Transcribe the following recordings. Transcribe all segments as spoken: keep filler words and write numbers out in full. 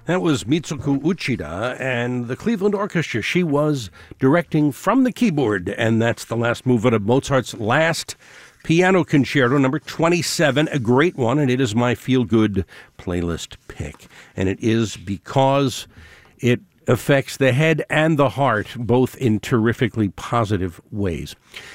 That was Mitsuko Uchida and the Cleveland Orchestra. She was directing from the keyboard, and that's the last movement of Mozart's last Piano Concerto, number twenty-seven, a great one, and it is my feel-good playlist pick. And it is because it affects the head and the heart, both in terrifically positive ways.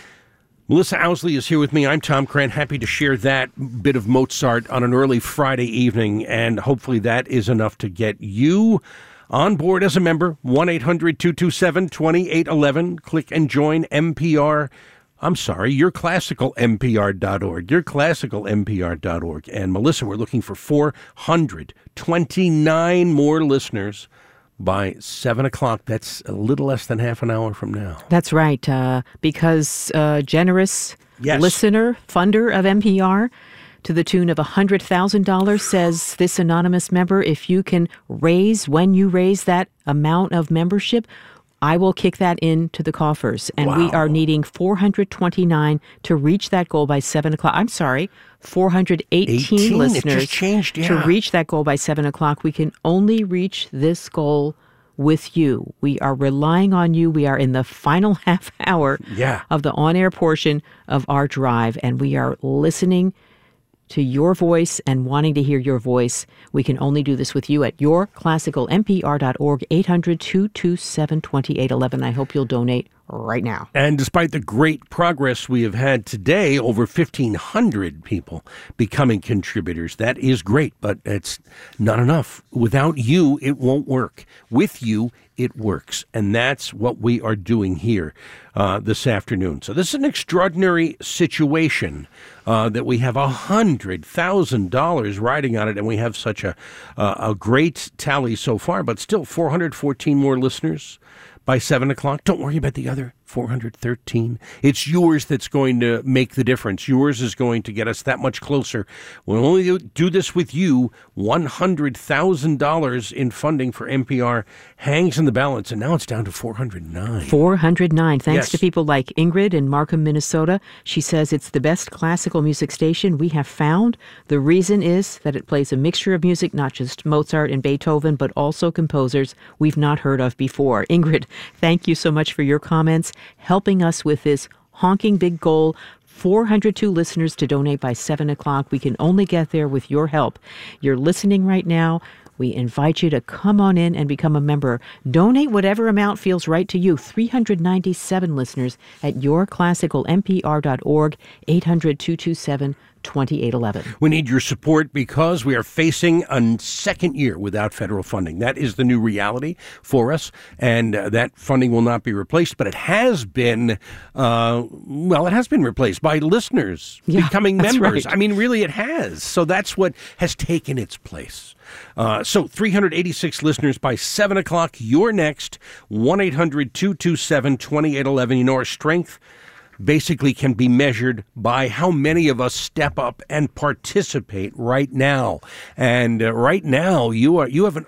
Melissa Owsley is here with me. I'm Tom Crant, happy to share that bit of Mozart on an early Friday evening, and hopefully that is enough to get you on board as a member. one eight hundred two two seven two eight one one. Click and join M P R. I'm sorry, your classical M P R dot org. your classical M P R dot org. And Melissa, we're looking for four hundred twenty-nine more listeners by seven o'clock. That's a little less than half an hour from now. That's right, uh, because uh, generous yes. listener, funder of M P R, to the tune of one hundred thousand dollars, says this anonymous member, if you can raise, when you raise that amount of membership, I will kick that into the coffers. And wow. we are needing four hundred twenty-nine to reach that goal by seven o'clock. I'm sorry, four hundred eighteen eighteen listeners it just changed, yeah. to reach that goal by seven o'clock. We can only reach this goal with you. We are relying on you. We are in the final half hour yeah. of the on-air portion of our drive, and we are listening to your voice and wanting to hear your voice. We can only do this with you at your classical M P R dot org, eight hundred two two seven two eight one one. I hope you'll donate right now. And despite the great progress we have had today, over fifteen hundred people becoming contributors. That is great, but it's not enough. Without you, it won't work. With you, it works. And that's what we are doing here uh, this afternoon. So this is an extraordinary situation uh, that we have one hundred thousand dollars riding on it, and we have such a, uh, a great tally so far, but still four hundred fourteen more listeners by seven o'clock. Don't worry about the other four hundred thirteen. It's yours that's going to make the difference. Yours is going to get us that much closer. We'll only do this with you. one hundred thousand dollars in funding for N P R hangs in the balance, and now it's down to four hundred nine. four hundred nine. Thanks yes. to people like Ingrid in Markham, Minnesota. She says it's the best classical music station we have found. The reason is that it plays a mixture of music, not just Mozart and Beethoven, but also composers we've not heard of before. Ingrid, thank you so much for your comments, helping us with this honking big goal. four hundred two listeners to donate by seven o'clock. We can only get there with your help. You're listening right now. We invite you to come on in and become a member. Donate whatever amount feels right to you. three hundred ninety-seven listeners at your classical M P R dot org, eight hundred two two seven two eight one one. We need your support because we are facing a second year without federal funding. That is the new reality for us, and uh, that funding will not be replaced, but it has been, uh, well, it has been replaced by listeners yeah, becoming that's members. right. I mean, really, it has. So that's what has taken its place. Uh, so three hundred eighty-six listeners by seven o'clock. You're next. one eight hundred two two seven two eight one one. You know, our strength basically can be measured by how many of us step up and participate right now. And uh, right now, you are you have an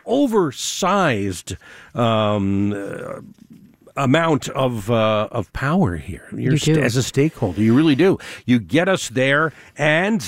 oversized um, uh, amount of uh, of power here. You're You do. st- as a stakeholder, you really do. You get us there, and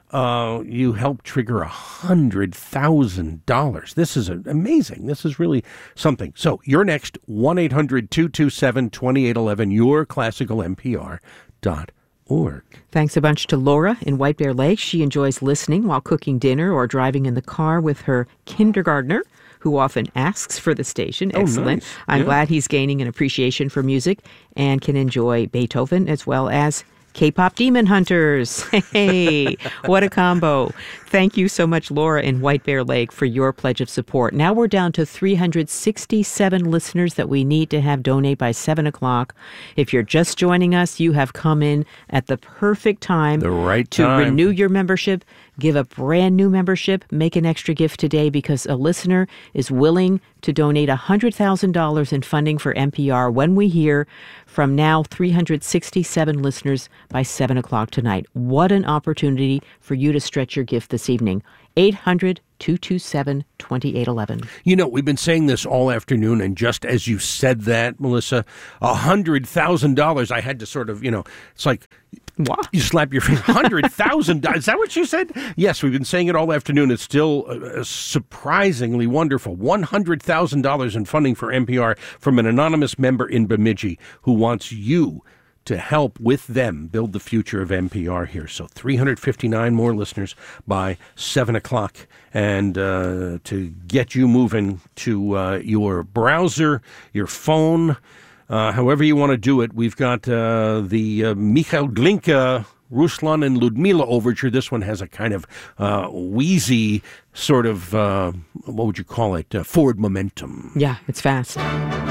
Uh, you help trigger one hundred thousand dollars. This is a, amazing. This is really something. So you're next, one eight hundred two two seven two eight one one, your classical M P R dot org. Thanks a bunch to Laura in White Bear Lake. She enjoys listening while cooking dinner or driving in the car with her kindergartner, who often asks for the station. Oh, Excellent. nice. I'm Yeah. glad he's gaining an appreciation for music and can enjoy Beethoven as well as K-pop Demon Hunters. Hey, what a combo. Thank you so much, Laura in White Bear Lake, for your pledge of support. Now we're down to three hundred sixty-seven listeners that we need to have donate by seven o'clock. If you're just joining us, you have come in at the perfect time. The right to time. renew your membership, give a brand new membership, make an extra gift today because a listener is willing to donate one hundred thousand dollars in funding for N P R when we hear from now three hundred sixty-seven listeners by seven o'clock tonight. What an opportunity for you to stretch your gift this evening. eight hundred, two two seven, two eight one one. You know, we've been saying this all afternoon, and just as you said that, Melissa, one hundred thousand dollars, I had to sort of, you know, it's like... What? You slap your face. one hundred thousand dollars. Is that what you said? Yes, we've been saying it all afternoon. It's still uh, surprisingly wonderful. one hundred thousand dollars in funding for N P R from an anonymous member in Bemidji who wants you to help with them build the future of N P R here. So three hundred fifty-nine more listeners by seven o'clock. And uh, to get you moving to uh, your browser, your phone, Uh, however you want to do it, we've got uh, the uh, Mikhail Glinka, Ruslan and Ludmila overture. This one has a kind of uh, wheezy sort of, uh, what would you call it, uh, forward momentum. Yeah, it's fast.